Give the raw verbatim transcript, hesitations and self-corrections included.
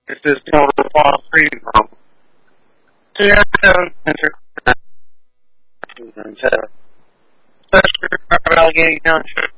This is total false freedom. So you have to enter especially for Allegheny Township.